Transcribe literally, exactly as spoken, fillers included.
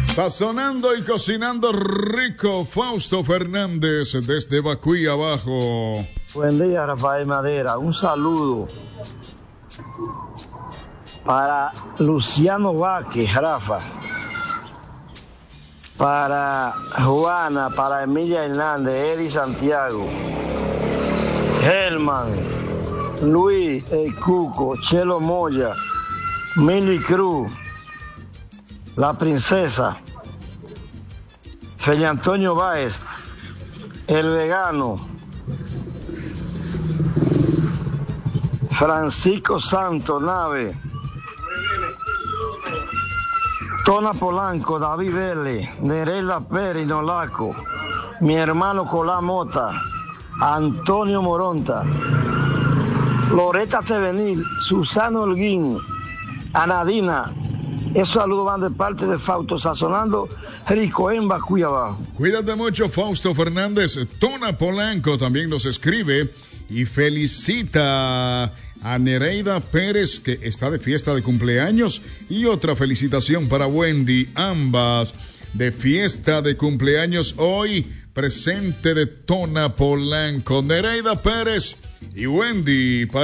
Sazonando y cocinando rico, Fausto Fernández desde Bacuy abajo. Buen día, Rafael Madera. Un saludo para Luciano Vázquez, Rafa. Para Juana, para Emilia Hernández, Eri Santiago, Germán, Luis El Cuco, Chelo Moya, Mili Cruz, La Princesa, Feli Antonio Báez, El Vegano, Francisco Santos Nave, Tona Polanco, David Vélez, Nerela Pérez Nolaco, mi hermano Colá Mota, Antonio Moronta, Loreta Tevenil, Susana Holguín, Anadina. Esos saludos van de parte de Fausto Sazonando Rico en Bacuy abajo. Cuídate mucho, Fausto Fernández. Tona Polanco también nos escribe y felicita a Nereida Pérez, que está de fiesta de cumpleaños, y otra felicitación para Wendy, ambas de fiesta de cumpleaños hoy, presente de Tona Polanco, Nereida Pérez y Wendy.